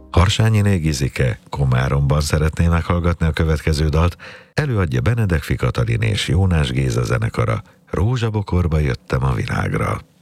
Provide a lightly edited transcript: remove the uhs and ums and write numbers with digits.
Harsányiné Gizike Komáromban szeretné meghallgatni a következő dalt, előadja Benedek Katalin és Jónás Géza zenekara, Rózsabokorba jöttem a világra.